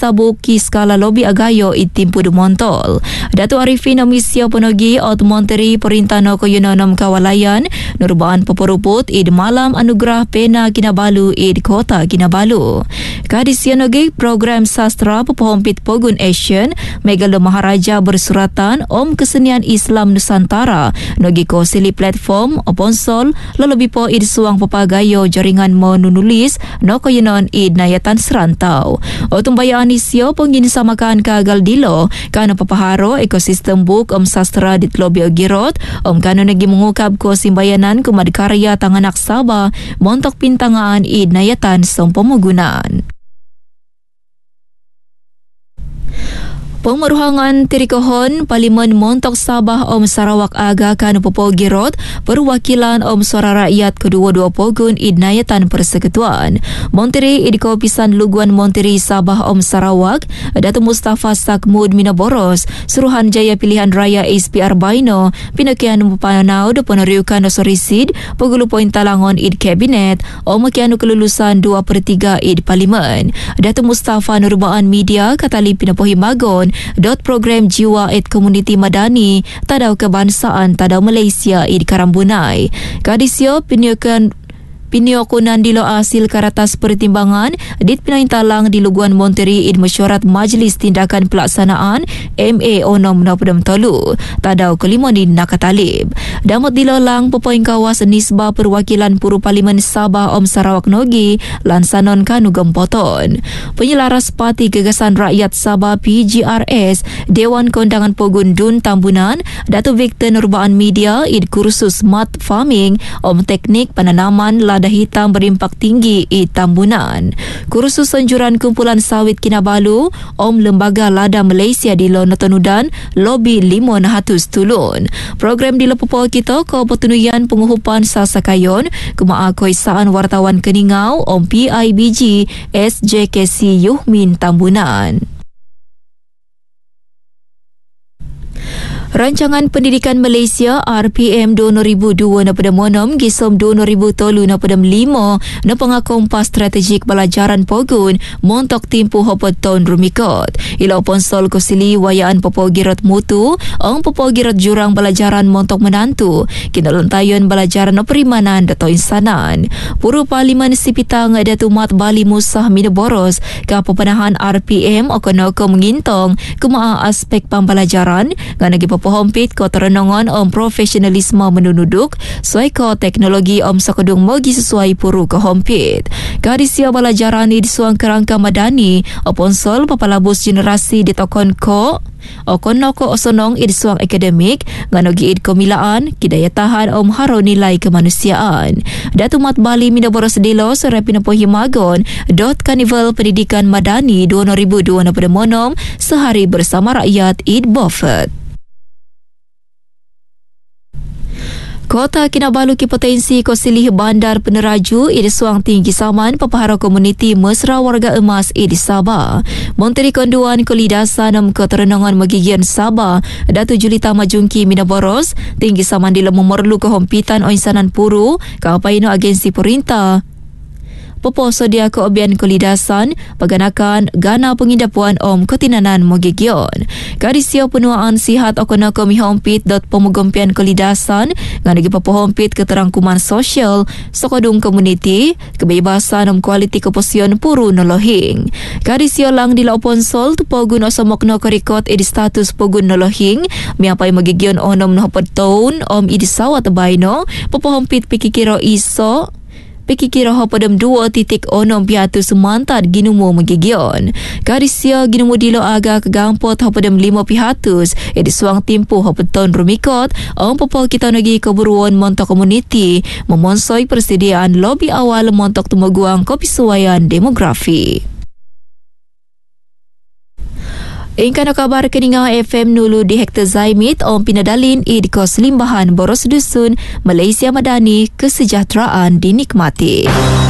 sabuki skala lobi agayo itimpu dumontol. Datuk Arifin Amisio Ponogi ot Monteri Perintah no Koyononom Kawalayan nurbaan peperuput id malam anugerah pena Kinabalu id kota Kinabalu. Kadisianogi program sastra pepohompit Pogun Asian Megalo Maharaja bersuratan Om Kesenian Islam Nusantara nogi ko sili platform oponsol lolobi po id suang papagayo jaringan mo nunulis no koyonon id nayatan serantau. Otung bayaan isyo pengin samakan kagal dilo kana papaharo ekosistem book om sastra dit lobi ogirot om kano nagi mengukab ko simbayanan kumadkarya tanganak Sabah montok pintangaan id nayatan som pemugunan. Pemeruhangan Tirikohon Parlimen Montok Sabah Om Sarawak Aga kan Popogirot perwakilan Om Suara Rakyat kedua-dua Pogun idnayatan persekutuan. Monteri Idko Pisan Luguan Monteri Sabah Om Sarawak Datuk Mustafa Sakmud Minaboros Suruhan Jaya Pilihan Raya SPR Baino pinakian mupanau do peneriukan sorisid pegulu poin talangon id kabinet Om kianu kelulusan 2/3 id Parlimen. Datuk Mustafa Nurbaan Media katali pinapohi magon program jiwa et komuniti madani tadau kebangsaan tadau Malaysia id Karambunai. Kadisio pinyokunan dilo hasil karatas pertimbangan dit pinaintalang di Luguan Monteri id mesyuarat Majlis Tindakan Pelaksanaan MA Onom Napudam Tolu tadau kelima ni nakatalib. Damot dilolang pepoing kawas nisbah perwakilan Puru Parlimen Sabah Om Sarawak Nogi lansanon kanu gempoton. Penyelaras Parti Gagasan Rakyat Sabah PGRS Dewan Kondangan Pogun Dun Tambunan Datuk Victor Nurbaan Media id kursus Smart Farming Om Teknik Penanaman Lada Hitam berimpak tinggi i Tambunan. Kursus anjuran kumpulan sawit Kinabalu Om Lembaga Lada Malaysia di Lonotonudan Lobi 500 Tulun. Program di lepopo kita ko petunuyan penguhupan sasakayon kemakoisaan wartawan Keningau Om PIBG SJKC Yuhmin Tambunan. Rancangan Pendidikan Malaysia RPM 2002 na pedamonom gisom 2003 na pedam 5 na pengakompas strategik belajaran Pogun montok timpu hopot tahun rumikot. Ila ponsol kusili wayaan popogirot mutu ang popogirot jurang belajaran montok menantu kinaluntayon belajaran perimanan dato insanan. Puru Parlimen Sipitang Datuk Mat Bali Musah Minaboros ka pepenahan RPM okonoko mengintong kumaa aspek pembelajaran nganagi pehompit ko terenongan om profesionalisme menunuduk suai ko teknologi om sakudung mogi sesuai puru kehompit. Kadisia belajaran di suang kerangka madani oponsol papalabus generasi di tokon ko okonoko osonong id suang akademik nganogi id komilaan kidaya tahan om haro nilai kemanusiaan. Datuk Mat Bali Minaboros Dilo serapina pohimagon Karnival Pendidikan Madani 2002 na pedemonom sehari bersama rakyat id Beaufort. Kota Kinabalu ki potensi ko silih bandar peneraju id suang tinggi saman papahara komuniti mesra warga emas id Sabah. Menteri Konduan Kolidasan nam keterenangan magigian Sabah Datuk Julita Majungki Minaboros tinggi saman dila memerlu kehompitan oinsanan puru kapaino agensi perintah Poposo dia ke obian Kolidasan paganakan gana pengindapuan om ketinanan mogigion. Kadisio penuaan sihat okonoko mihompit pemugompian Kolidasan nganagi pepohompit keterangkuman sosial sokodung komuniti kebebasan om kualiti keposion puru nolohing. Kadisio lang dila oponsol tu pogun osomokno korikot edi status pogun nolohing miapai mogigion onom nohopot tahun om edi sawat baino pepohompit pikikiro iso Pikikira hopadam 2.0 piatu semantad ginumu magigion. Kadisia ginumu dilo aga kegampot hopadam 5 pihatus edi suang timpu hopeton rumikot ang popol kita nagi keburuan montok komuniti memonsoi persediaan lobi awal montok tumaguang kopisuayan demografi. Ingkano kabar Keningau FM nulu di Hektar Zaimit om pinadalin id kos limbahan boros dusun Malaysia Madani kesejahteraan dinikmati.